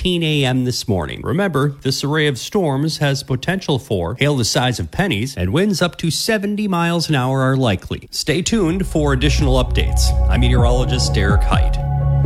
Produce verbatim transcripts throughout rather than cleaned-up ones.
fifteen a.m. this morning. Remember, this array of storms has potential for hail the size of pennies, and winds up to seventy miles an hour are likely. Stay tuned for additional updates. I'm meteorologist Derek Height.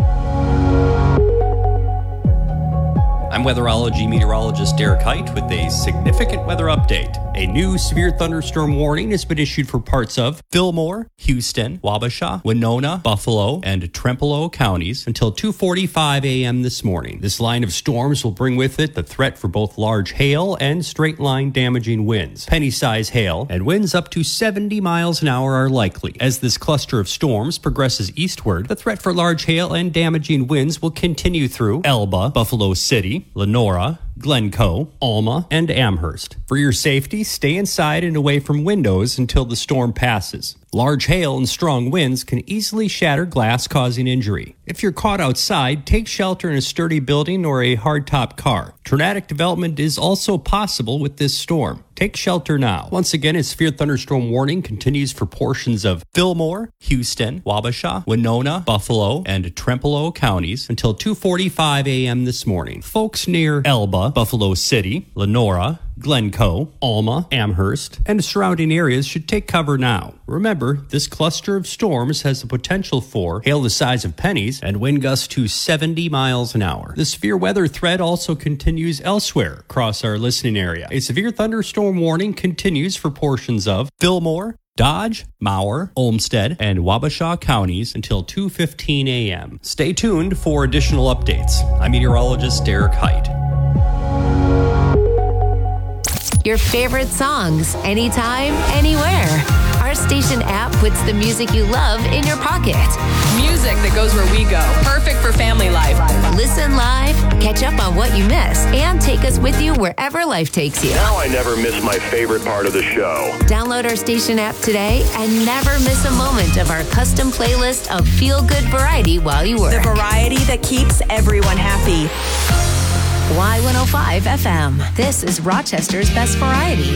I'm weatherology meteorologist Derek Height with a significant weather update. A new severe thunderstorm warning has been issued for parts of Fillmore, Houston, Wabasha, Winona, Buffalo, and Trempealeau counties until two forty-five a.m. this morning. This line of storms will bring with it the threat for both large hail and straight-line damaging winds. Penny-size hail and winds up to seventy miles an hour are likely. As this cluster of storms progresses eastward, the threat for large hail and damaging winds will continue through Elba, Buffalo City, Lenora, Glencoe, Alma, and Amherst. For your safety, stay inside and away from windows until the storm passes. Large hail and strong winds can easily shatter glass, causing injury. If you're caught outside, take shelter in a sturdy building or a hardtop car. Tornadic development is also possible with this storm. Take shelter now. Once again, a severe thunderstorm warning continues for portions of Fillmore, Houston, Wabasha, Winona, Buffalo, and Trempealeau counties until two forty-five a.m. this morning. Folks near Elba, Buffalo City, Lenora, Glencoe, Alma, Amherst, and surrounding areas should take cover now. Remember, this cluster of storms has the potential for hail the size of pennies and wind gusts to seventy miles an hour. The severe weather threat also continues elsewhere across our listening area. A severe thunderstorm warning continues for portions of Fillmore, Dodge, Mower, Olmsted, and Wabasha counties until two fifteen a.m. Stay tuned for additional updates. I'm meteorologist Derek Height. Your favorite songs, anytime, anywhere. Our station app puts the music you love in your pocket. Music that goes where we go. Perfect for family life. Listen live, catch up on what you missed, and take us with you wherever life takes you. Now I never miss my favorite part of the show. Download our station app today and never miss a moment of our custom playlist of feel-good variety while you work. The variety that keeps everyone happy. Y one oh five F M. This is Rochester's best variety.